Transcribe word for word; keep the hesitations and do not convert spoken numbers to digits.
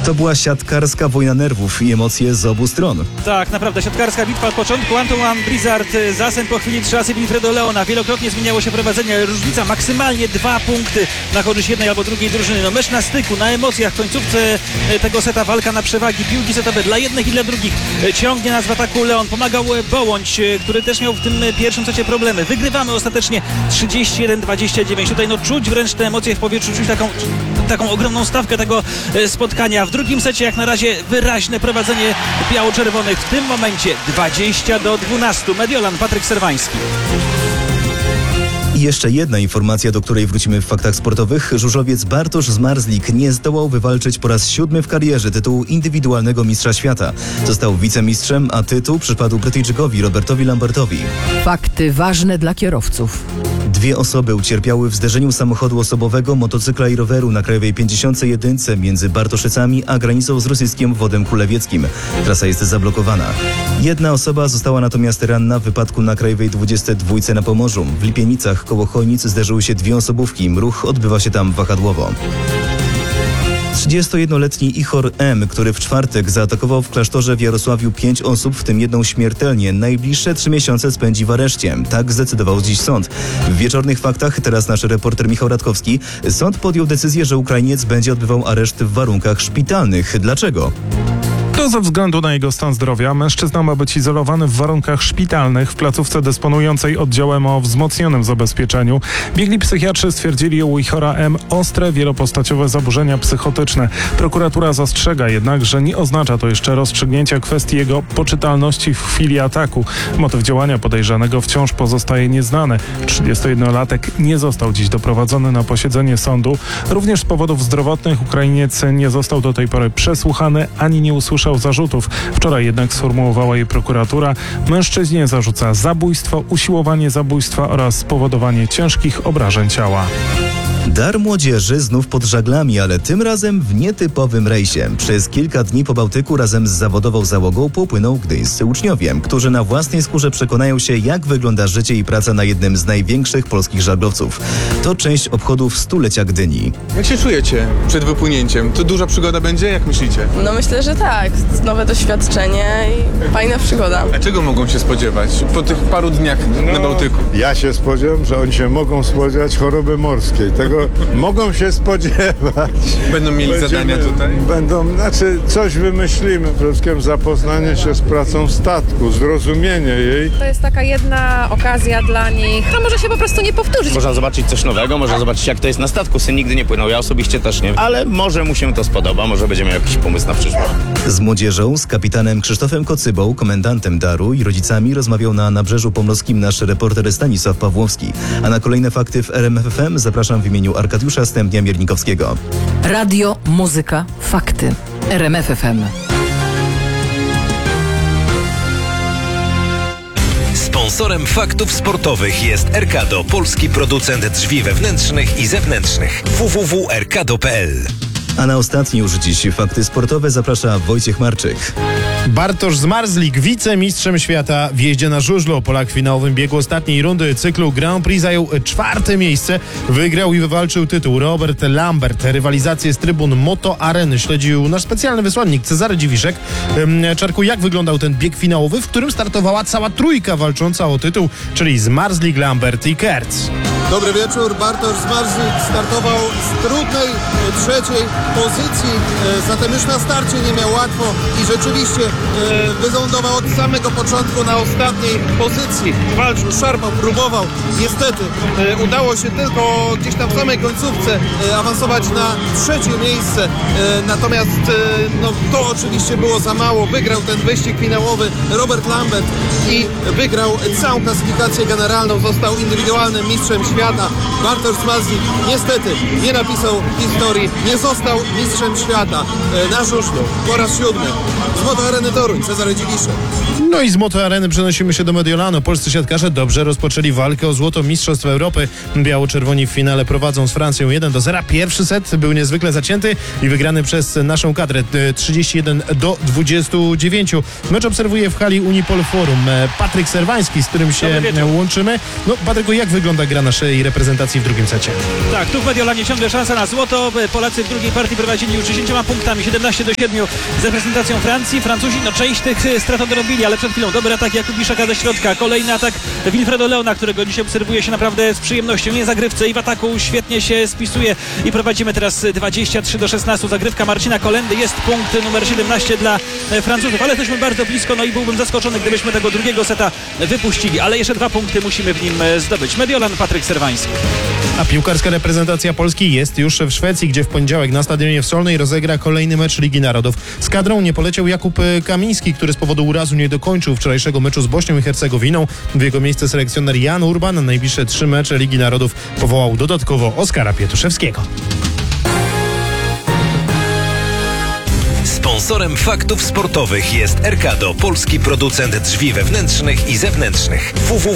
To była siatkarska wojna nerwów i emocje z obu stron. Tak, naprawdę siatkarska bitwa od początku. Antoine Brizard, Zasen po chwili trzy asy Wilfredo Leona. Wielokrotnie zmieniało się prowadzenie, ale różnica maksymalnie dwa punkty na korzyść jednej albo drugiej drużyny. No mecz na styku, na emocjach, w końcówce tego seta walka na przewagi, piłki setowe dla jednych i dla drugich. Ciągnie nas w ataku Leon, pomagał Bołądź, który też miał w tym pierwszym secie problemy. Wygrywamy ostatecznie trzydzieści jeden dwadzieścia dziewięć. Tutaj no czuć wręcz te emocje w powietrzu, czuć taką, taką ogromną stawkę tego spotkania. W drugim secie jak na razie wyraźne prowadzenie biało-czerwonych. W tym momencie dwadzieścia do dwunastu. Mediolan, Patryk Serwański. I jeszcze jedna informacja, do której wrócimy w faktach sportowych. Żużlowiec Bartosz Zmarzlik nie zdołał wywalczyć po raz siódmy w karierze tytułu indywidualnego mistrza świata. Został wicemistrzem, a tytuł przypadł Brytyjczykowi Robertowi Lambertowi. Fakty ważne dla kierowców. Dwie osoby ucierpiały w zderzeniu samochodu osobowego, motocykla i roweru na Krajowej pięćdziesiąt jeden między Bartoszycami a granicą z rosyjskim Wodem Kulewieckim. Trasa jest zablokowana. Jedna osoba została natomiast ranna w wypadku na Krajowej dwudziestej dwa na Pomorzu. W Lipienicach koło Chojnic zderzyły się dwie osobówki. Ruch odbywa się tam wahadłowo. trzydziestojednoletni Ichor M., który w czwartek zaatakował w klasztorze w Jarosławiu pięć osób, w tym jedną śmiertelnie, najbliższe trzy miesiące spędzi w areszcie. Tak zdecydował dziś sąd. W wieczornych faktach, teraz nasz reporter Michał Radkowski, sąd podjął decyzję, że Ukrainiec będzie odbywał areszt w warunkach szpitalnych. Dlaczego? To ze względu na jego stan zdrowia. Mężczyzna ma być izolowany w warunkach szpitalnych w placówce dysponującej oddziałem o wzmocnionym zabezpieczeniu. Biegli psychiatrzy stwierdzili u Ichora M. ostre, wielopostaciowe zaburzenia psychotyczne. Prokuratura zastrzega jednak, że nie oznacza to jeszcze rozstrzygnięcia kwestii jego poczytalności w chwili ataku. Motyw działania podejrzanego wciąż pozostaje nieznany. trzydziestojednolatek nie został dziś doprowadzony na posiedzenie sądu. Również z powodów zdrowotnych Ukrainiec nie został do tej pory przesłuchany ani nie usłyszał zarzutów. Wczoraj jednak sformułowała je prokuratura. Mężczyźnie zarzuca zabójstwo, usiłowanie zabójstwa oraz spowodowanie ciężkich obrażeń ciała. Dar młodzieży znów pod żaglami, ale tym razem w nietypowym rejsie. Przez kilka dni po Bałtyku razem z zawodową załogą popłyną gdyńscy uczniowie, którzy na własnej skórze przekonają się, jak wygląda życie i praca na jednym z największych polskich żaglowców. To część obchodów stulecia Gdyni. Jak się czujecie przed wypłynięciem? To duża przygoda będzie? Jak myślicie? No myślę, że tak. Nowe doświadczenie i fajna przygoda. A czego mogą się spodziewać po tych paru dniach no, na Bałtyku? Ja się spodziewam, że oni się mogą spodziewać choroby morskiej. Tego mogą się spodziewać. Będą mieli Będziemy, zadania tutaj? Będą, znaczy coś wymyślimy. Przede wszystkim zapoznanie się z pracą statku, zrozumienie jej. To jest taka jedna okazja dla nich, a może się po prostu nie powtórzyć. Można zobaczyć coś nowego, można zobaczyć jak to jest na statku. Syn nigdy nie płynął, ja osobiście też nie. Ale może mu się to spodoba, może będzie miał jakiś pomysł na przyszłość. Z młodzieżą, z kapitanem Krzysztofem Kocybą, komendantem Daru i rodzicami rozmawiał na Nabrzeżu Pomorskim nasz reporter Stanisław Pawłowski. A na kolejne fakty w R M F F M zapraszam w imieniu Arkadiusza Stępnia-Miernikowskiego. Radio, muzyka, fakty. R M F F M. Sponsorem faktów sportowych jest Erkado, polski producent drzwi wewnętrznych i zewnętrznych. w w w kropka erkado kropka p l. A na ostatni już dziś fakty sportowe zaprasza Wojciech Marczyk. Bartosz Zmarzlik, wicemistrzem świata w jeździe na żużlu. Polak w finałowym biegu ostatniej rundy cyklu Grand Prix zajął czwarte miejsce. Wygrał i wywalczył tytuł Robert Lambert. Rywalizację z trybun Moto Areny śledził nasz specjalny wysłannik Cezary Dziwiszek. Czarku, jak wyglądał ten bieg finałowy, w którym startowała cała trójka walcząca o tytuł, czyli Zmarzlik, Lambert i Kerc. Dobry wieczór. Bartosz Zmarzlik startował z trudnej trzeciej pozycji, zatem już na starcie nie miał łatwo i rzeczywiście wylądował od samego początku na ostatniej pozycji. Walczył, szarpał, próbował. Niestety udało się tylko gdzieś tam w samej końcówce awansować na trzecie miejsce. Natomiast no, to oczywiście było za mało. Wygrał ten wyścig finałowy Robert Lambert i wygrał całą klasyfikację generalną. Został indywidualnym mistrzem świata. Bartosz Zmarzlik niestety nie napisał historii, nie został mistrzem świata na żużlu po raz siódmy. Z Moto Areny Toruń, Cezary Dziwiszek. No i z Moto Areny przenosimy się do Mediolanu. Polscy siatkarze dobrze rozpoczęli walkę o złoto Mistrzostw Europy. Biało-czerwoni w finale prowadzą z Francją jeden do zera. Pierwszy set był niezwykle zacięty i wygrany przez naszą kadrę trzydzieści jeden do dwudziestu dziewięciu. Mecz obserwuje w hali Unipol Forum Patryk Serwański, z którym się łączymy. No Patryku, jak wygląda gra naszej reprezentacji w drugim secie? Tak, tu w Mediolanie ciągle szansa na złoto. Polacy w drugiej partii prowadzili już dziesięcioma punktami, siedemnaście do siedmiu z reprezentacją Francji. Francuzi, no część tych strat odrobili, ale przed chwilą dobry atak Jakubiszaka ze środka. Kolejny atak Wilfredo Leona, którego dzisiaj obserwuje się naprawdę z przyjemnością. Nie zagrywce i w ataku świetnie się spisuje i prowadzimy teraz dwadzieścia trzy do szesnastu. Zagrywka Marcina Kolendy, jest punkt numer siedemnaście dla Francuzów, ale jesteśmy bardzo blisko, no i byłbym zaskoczony, gdybyśmy tego drugiego seta wypuścili, ale jeszcze dwa punkty musimy w nim zdobyć. Mediolan, Patryk Serwański. A piłkarska reprezentacja Polski jest już w Szwecji, gdzie w poniedziałek na stadionie w Solnej rozegra kolejny mecz Ligi Narodów. Z kadrą nie poleciał Jakub Kamiński, który z powodu urazu nie dokończył wczorajszego meczu z Bośnią i Hercegowiną. W jego miejsce selekcjoner Jan Urban na najbliższe trzy mecze Ligi Narodów powołał dodatkowo Oskara Pietuszewskiego. Sponsorem faktów sportowych jest Erkado, polski producent drzwi wewnętrznych i zewnętrznych. w w w